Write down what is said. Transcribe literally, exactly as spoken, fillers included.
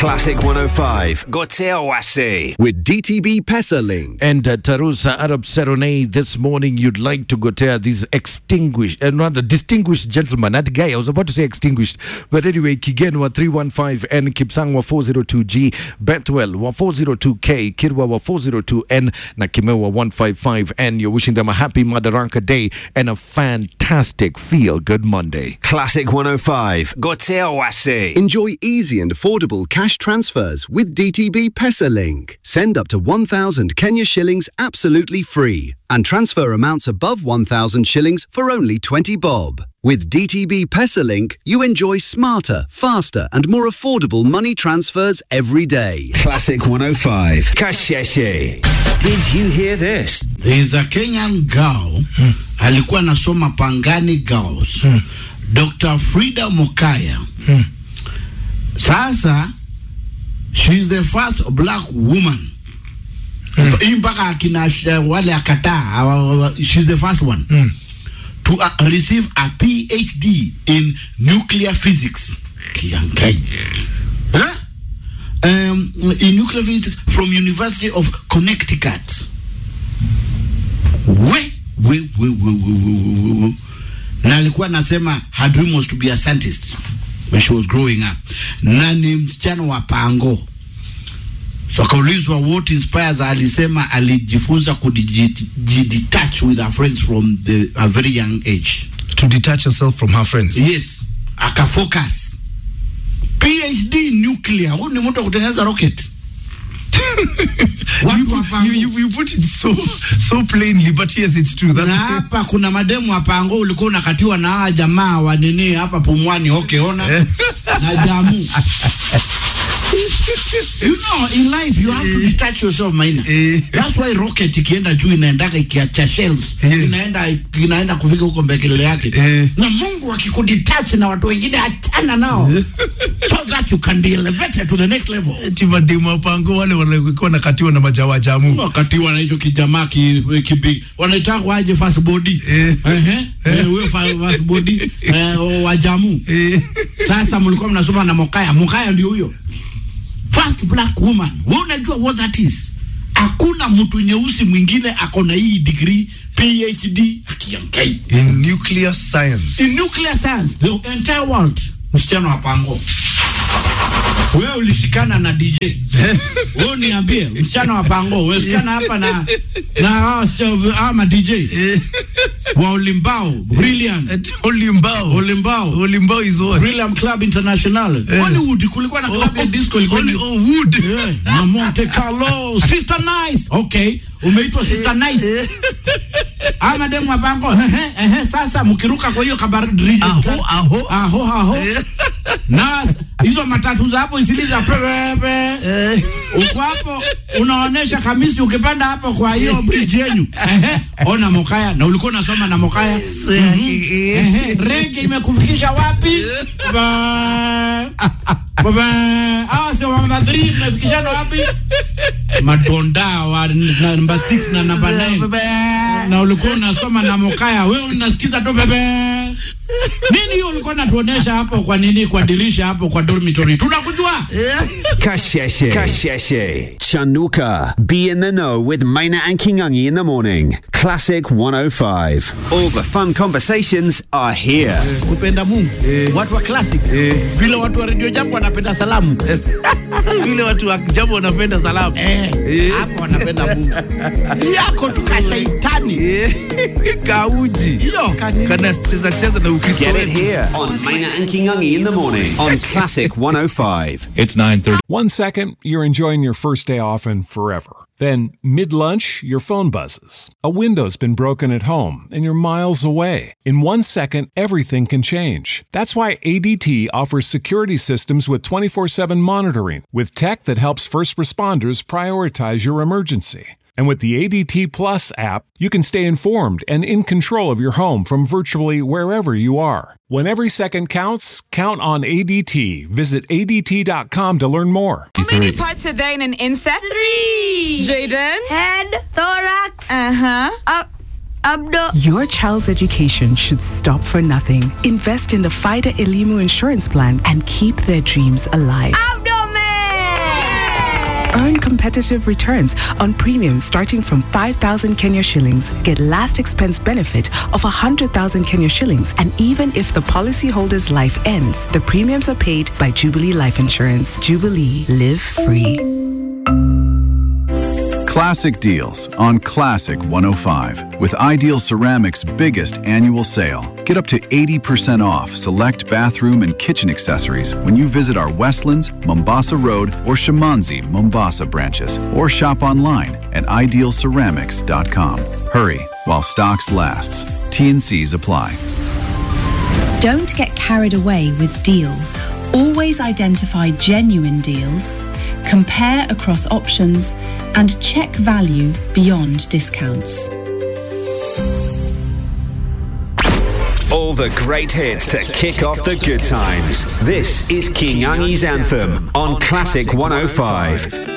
Classic one oh five, Gotea Wase. With D T B Pesalink. And uh, Tarusa Arab Serenade this morning, you'd like to go to these extinguished, and uh, rather distinguished gentlemen. That guy, I was about to say extinguished. But anyway, Kigenwa three one five N, Kipsangwa four oh two G, Betwell wa four oh two K, Kirwa wa four oh two N, Nakimewa one five five N. You're wishing them a happy Madaraka Day and a fantastic feel good Monday. Classic one oh five, Gotea Wase. Enjoy easy and affordable cash transfers with D T B Pesalink. Send up to one thousand Kenya shillings absolutely free and transfer amounts above one thousand shillings for only twenty bob. With D T B Pesalink, you enjoy smarter, faster and more affordable money transfers every day. Classic one oh five, Kasheshe. Did you hear this? There is a Kenyan girl, hmm. alikuwa nasoma Pangani Girls, hmm. Doctor Frida Mokaya. Hmm. Sasa, she's the first black woman. Hmm. Mpaka akina wale akata, she's the first one. Hmm. To uh, receive a P H D in nuclear physics. Huh? Um, in nuclear physics from University of Connecticut. We, we, we, we, we, we, we. Na alikuwa nasema her dream was to be a scientist when she was growing up. Na ni msichana wa pango. So kaulizwa what inspires her, alisema alijifunza kudetach with her friends from the, a very young age. To detach herself from her friends? Yes. Akafocus. P H D nuclear. Huu ni mtu kutengeneza rocket. you, you, you, you put it so so plainly, but yes, it's true. Na hapa kuna mademu hapa ango ulikuwa unakatiwa na hawa jamaa wa nini hapa Pumwani, okay, ona na jamu. You know, in life you have to detach yourself, maina. That's why rocket ikienda juu inaendaka ikiacha shells, inaenda inaenda kufika huko mbele yake. Na Mungu akikudetach na watu wengine achana nao, so that you can be elevated to the next level. Tima demo pango wale walikuwa nakatiwa na majawa jamu. Wakatiwa na hicho kijamaa kibi wanaitaka waje fast body. Eh eh wewe fast body wa jamu. Sasa mlikuwa mnasoma na Mokaya. Mokaya ndio huyo. First black woman. Wewe unajua what that is? Hakuna mtu nyeusi mwingine akona hii degree P H D akiangai in nuclear science. In nuclear science, the entire world. Msichana wa pango. Wewe ulishikana na D J. Wewe niambie, msichana wa pango, wewe ushikana hapa na na ama D J. Wa Olimbao, brilliant. Olimbao. Olimbao. Olimbao is what? Brilliant Club International. Hollywood kulikuwa na club ya disco ilikuwa ni Hollywood. Yeah. Na Monte Carlo, Sister Nice. Okay, umeitwa Sister Nice. Ama demu wa pango, ehe ehe sasa mkiruka kwa hiyo kabari aho aho aho aho. Na hizo matatu za hapo isiliza pepe. Uko hapo unaonesha kamisi ukipanda hapo kwa hiyo bridge yenu. Ehe, ona Mokaya na ulikuwa unasoma na Mokaya. Ehe, rege imekufikisha wapi? Ba baba, ah sio mama three imefikishana wapi? Madonda wa number six na number nine. Na ulikuwa unasoma na Mokaya, wewe unasikiza tu bebe. Nini hiyo ulikuwa unatuonesha hapo kwa nini kwa dirisha hapo kwa dormitory? Tunakujua. Kasheshe. Kasheshe. Chanuka. Be in the know with Maina and Kingangi in the morning. Classic one oh five. All the fun conversations are here. Kupenda Mungu. Watu wa classic. Vile watu wa Radio Jambo wanapenda salamu. Vile watu wa Jambo wanapenda salamu. Eh. Hapo wanapenda Mungu. Yako tukashaitani. Kauji. Yo. Kana cheza cheza na Ukristo. Get it here on Maina and Kingangi in the morning on Classic one oh five. It's nine thirty. One second, you're enjoying your first day off and forever. Then, mid-lunch, your phone buzzes. A window's been broken at home, and you're miles away. In one second, everything can change. That's why A D T offers security systems with twenty-four seven monitoring, with tech that helps first responders prioritize your emergency. And with the A D T Plus app, you can stay informed and in control of your home from virtually wherever you are. When every second counts, count on A D T. Visit A D T dot com to learn more. How many parts are there in an insect? Three. Jaden? Head, thorax, uh-huh. Up. Abdo. Your child's education should stop for nothing. Invest in the FIDA Elimu insurance plan and keep their dreams alive. Abdomen. Earn competitive returns on premiums starting from five thousand Kenya shillings. Get last expense benefit of one hundred thousand Kenya shillings. And even if the policyholder's life ends, the premiums are paid by Jubilee Life Insurance. Jubilee. Live free. Classic deals on Classic one oh five with Ideal Ceramics' biggest annual sale. Get up to eighty percent off select bathroom and kitchen accessories when you visit our Westlands, Mombasa Road, or Shimanzi, Mombasa branches, or shop online at ideal ceramics dot com. Hurry while stocks lasts. T and C's apply. Don't get carried away with deals. Always identify genuine deals, compare across options, and check value beyond discounts. All the great hits to kick off the good times. This is King Angi's Anthem on Classic one oh five.